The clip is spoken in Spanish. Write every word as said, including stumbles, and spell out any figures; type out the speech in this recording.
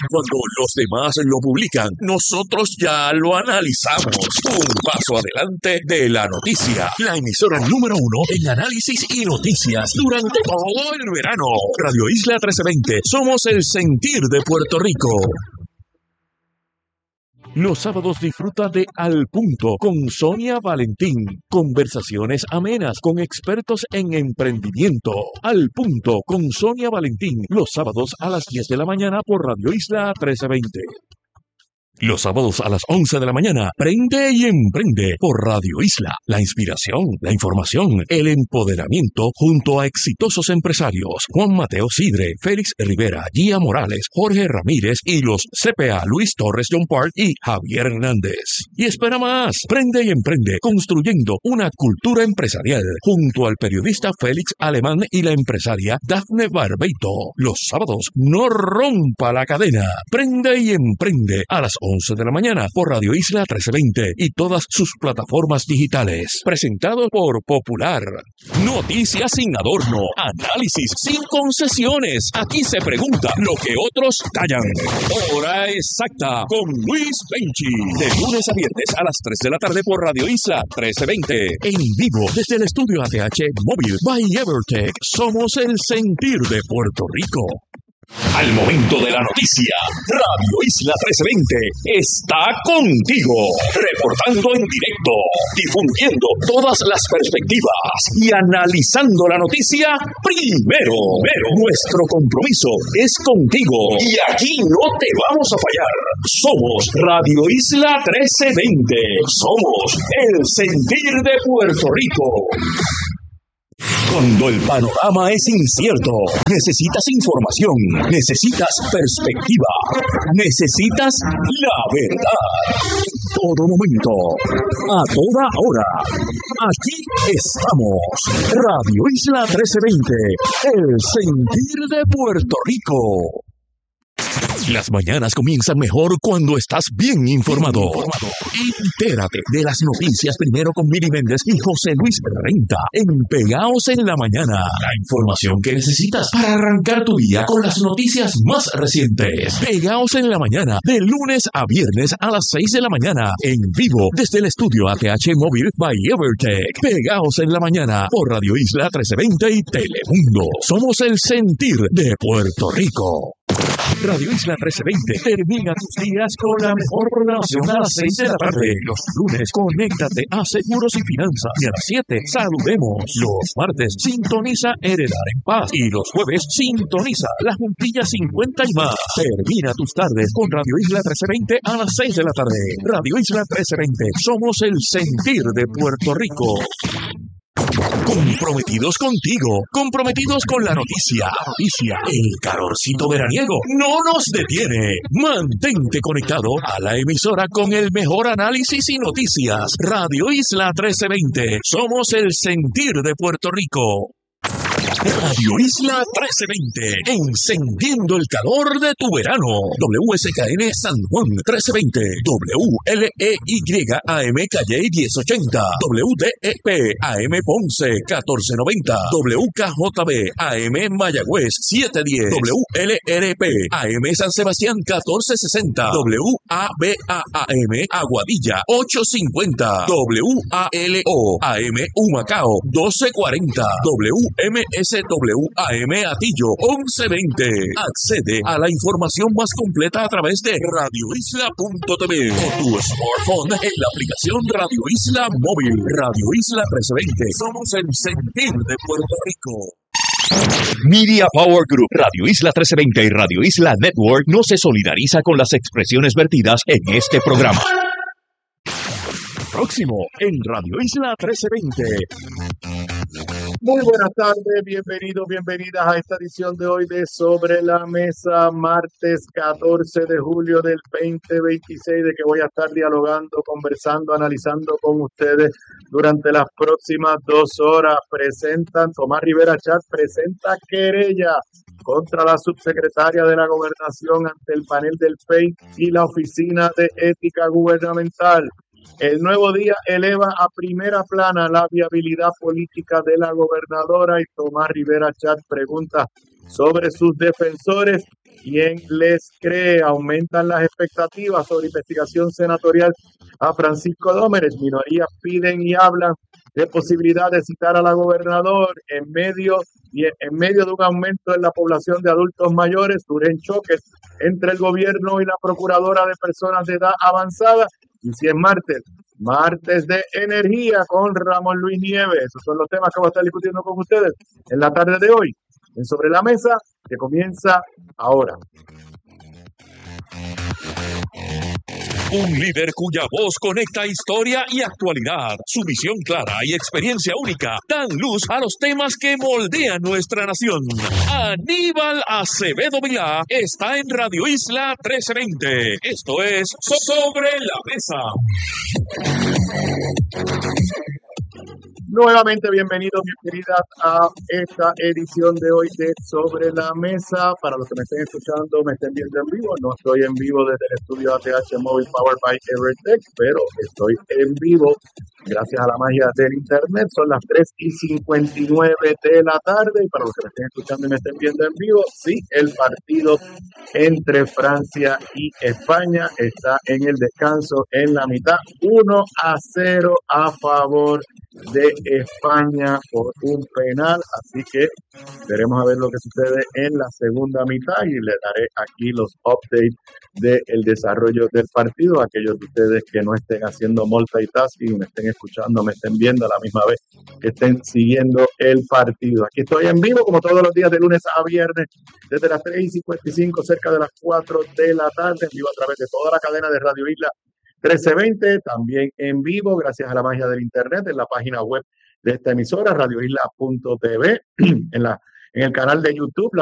Cuando los demás lo publican, nosotros ya lo analizamos. Un paso adelante de la noticia. La emisora número uno en análisis y noticias durante todo el verano. Radio Isla trece veinte. Somos el sentir de Puerto Rico. Los sábados disfruta de Al Punto con Sonia Valentín. Conversaciones amenas con expertos en emprendimiento. Al Punto con Sonia Valentín. Los sábados a las diez de la mañana por Radio Isla trece veinte. Los sábados a las once de la mañana, Prende y Emprende por Radio Isla. La inspiración, la información, el empoderamiento junto a exitosos empresarios. Juan Mateo Sidre, Félix Rivera, Gia Morales, Jorge Ramírez y los C P A Luis Torres John Park y Javier Hernández. Y espera más, Prende y Emprende, construyendo una cultura empresarial junto al periodista Félix Alemán y la empresaria Dafne Barbeito. Los sábados, no rompa la cadena. Prende y Emprende a las once de la mañana por Radio Isla trece veinte y todas sus plataformas digitales. Presentado por Popular. Noticias sin adorno, análisis sin concesiones. Aquí se pregunta lo que otros callan. Hora exacta con Luis Benchi. De lunes a viernes a las tres de la tarde por Radio Isla trece veinte. En vivo desde el estudio A T H Móvil by Evertech. Somos el sentir de Puerto Rico. Al momento de la noticia, Radio Isla trece veinte está contigo, reportando en directo, difundiendo todas las perspectivas y analizando la noticia primero. Pero nuestro compromiso es contigo y aquí no te vamos a fallar. Somos Radio Isla trece veinte. Somos el sentir de Puerto Rico. Cuando el panorama es incierto, necesitas información, necesitas perspectiva, necesitas la verdad. En todo momento, a toda hora, aquí estamos. Radio Isla trece veinte, el sentir de Puerto Rico. Las mañanas comienzan mejor cuando estás bien informado. Entérate de las noticias primero con Miri Méndez y José Luis Renta en Pegaos en la Mañana. La información que necesitas para arrancar tu día con las noticias más recientes. Pegaos en la Mañana, de lunes a viernes a las seis de la mañana. En vivo desde el estudio A T H Móvil by Evertech. Pegaos en la Mañana por Radio Isla trece veinte y Telemundo. Somos el sentir de Puerto Rico. Radio Isla trece veinte termina tus días con la mejor programación a las seis de la tarde. Los lunes, conéctate a Seguros y Finanzas. Y a las siete, saludemos. Los martes, sintoniza Heredar en Paz. Y los jueves, sintoniza La Juntilla cincuenta y más. Termina tus tardes con Radio Isla trece veinte a las seis de la tarde. Radio Isla trece veinte, somos el sentir de Puerto Rico. Comprometidos contigo, comprometidos con la noticia. La noticia, el calorcito veraniego no nos detiene. Mantente conectado a la emisora con el mejor análisis y noticias. Radio Isla trece veinte, somos el sentir de Puerto Rico. Radio Isla trece veinte, encendiendo el calor de tu verano. W S K N San Juan trece veinte, W L E Y A M Calle diez ochenta, W D E P A M Ponce catorce noventa, W K J B A M Mayagüez setecientos diez, W L R P A M San Sebastián catorce sesenta, W A B A A M Aguadilla ochocientos cincuenta, W A L O A M Humacao doce cuarenta, W M S W A M Atillo once veinte. Accede a la información más completa a través de radio isla punto t v o tu smartphone en la aplicación Radio Isla Móvil. Radio Isla trece veinte. Somos el sentir de Puerto Rico. Media Power Group, Radio Isla trece veinte y Radio Isla Network no se solidariza con las expresiones vertidas en este programa. Próximo en Radio Isla trece veinte. Muy buenas tardes, bienvenidos, bienvenidas a esta edición de hoy de Sobre la Mesa, martes catorce de julio del veinte veintiséis, de que voy a estar dialogando, conversando, analizando con ustedes durante las próximas dos horas. Presentan, Tomás Rivera Chat presenta querella contra la subsecretaria de la Gobernación ante el panel del P E I y la Oficina de Ética Gubernamental. El Nuevo Día eleva a primera plana la viabilidad política de la gobernadora y Tomás Rivera Chat pregunta sobre sus defensores ¿Quién les cree? Aumentan las expectativas sobre investigación senatorial a Francisco Dómenes. Minorías piden y hablan de posibilidad de citar a la gobernador en medio, y en medio de un aumento en la población de adultos mayores. Surgen choques entre el gobierno y la procuradora de personas de edad avanzada. Y si es martes, martes de energía con Ramón Luis Nieves. Esos son los temas que voy a estar discutiendo con ustedes en la tarde de hoy, en Sobre la Mesa, que comienza ahora. Un líder cuya voz conecta historia y actualidad. Su visión clara y experiencia única dan luz a los temas que moldean nuestra nación. Aníbal Acevedo Vilá está en Radio Isla trece veinte. Esto es Sobre la Mesa. Nuevamente bienvenidos, bienvenidas a esta edición de hoy de Sobre la Mesa. Para los que me estén escuchando, me estén viendo en vivo, no estoy en vivo desde el estudio A T H Mobile Powered by Evertech, pero estoy en vivo gracias a la magia del internet. Son las tres y cincuenta y nueve de la tarde y para los que me estén escuchando y me estén viendo en vivo, sí, el partido entre Francia y España está en el descanso en la mitad, uno a cero a favor de España por un penal, así que veremos a ver lo que sucede en la segunda mitad y les daré aquí los updates del desarrollo del partido. Aquellos de ustedes que no estén haciendo multitasking, me estén escuchando, me estén viendo a la misma vez, que estén siguiendo el partido. Aquí estoy en vivo como todos los días de lunes a viernes desde las tres y cincuenta y cinco cerca de las cuatro de la tarde, en vivo a través de toda la cadena de Radio Isla trece veinte, también en vivo gracias a la magia del internet en la página web de esta emisora, radio isla punto t v, en, la, en el canal de YouTube, la